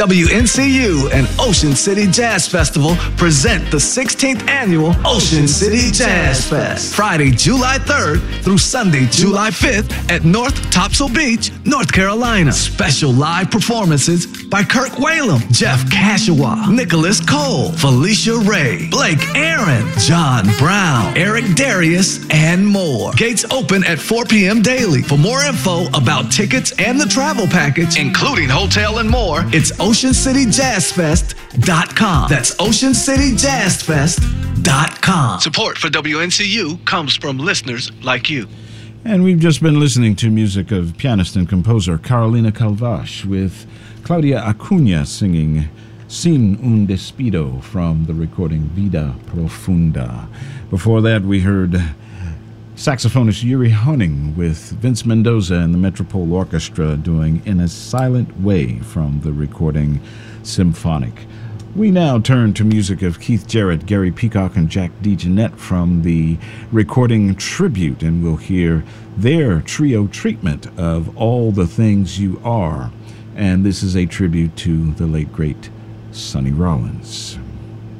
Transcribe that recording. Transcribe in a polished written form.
WNCU and Ocean City Jazz Festival present the 16th annual Ocean City Jazz Fest. Friday, July 3rd through Sunday, July 5th at North Topsail Beach, North Carolina. Special live performances by Kirk Whalum, Jeff Kashawa, Nicholas Cole, Felicia Ray, Blake Aaron, John Brown, Eric Darius, and more. Gates open at 4 p.m. daily. For more info about tickets and the travel package, including hotel and more, it's OceanCityJazzFest.com. That's OceanCityJazzFest.com. Support for WNCU comes from listeners like you. And we've just been listening to music of pianist and composer Carolina Calvache with Claudia Acuna singing Sin un despido from the recording Vida Profunda. Before that, we heard saxophonist Yuri Honing with Vince Mendoza and the Metropole Orchestra doing In a Silent Way from the recording Symphonic. We now turn to music of Keith Jarrett, Gary Peacock, and Jack DeJohnette from the recording Tribute, and we'll hear their trio treatment of All the Things You Are. And this is a tribute to the late, great Sonny Rollins.